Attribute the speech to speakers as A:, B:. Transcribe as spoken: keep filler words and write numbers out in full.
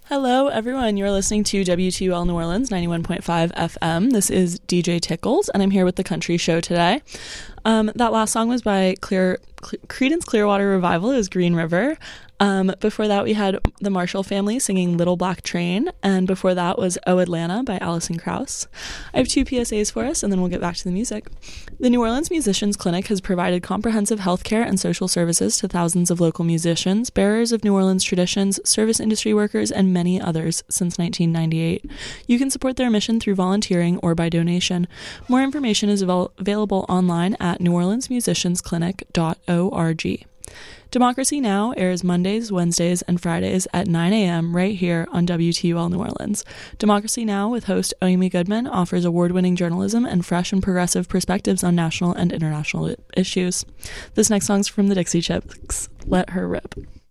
A: Hello, everyone. You're listening to W T U L New Orleans, ninety-one point five F M. This is D J Tickles, and I'm here with the country show today. Um, that last song was by Clear, Cle- Creedence Clearwater Revival. It was Green River. Um, before that, we had the Marshall Family singing Little Black Train, and before that was Oh Atlanta by Alison Krauss. I have two P S As for us, and then we'll get back to the music. The New Orleans Musicians Clinic has provided comprehensive healthcare and social services to thousands of local musicians, bearers of New Orleans traditions, service industry workers, and many others since nineteen ninety-eight. You can support their mission through volunteering or by donation. More information is avail- available online at new orleans musicians clinic dot org. Democracy Now! Airs Mondays, Wednesdays, and Fridays at nine a.m. right here on W T U L New Orleans. Democracy Now! With host Amy Goodman offers award-winning journalism and fresh and progressive perspectives on national and international issues. This next song's from the Dixie Chicks, Let Her Rip.